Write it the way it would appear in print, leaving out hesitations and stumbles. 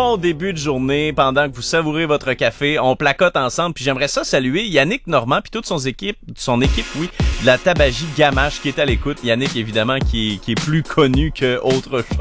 bon début de journée pendant que vous savourez votre café. On placote ensemble. Puis j'aimerais ça saluer Yannick Normand puis toute son équipe, oui, de la Tabagie Gamache qui est à l'écoute. Yannick, évidemment, qui est plus connu que autre chose.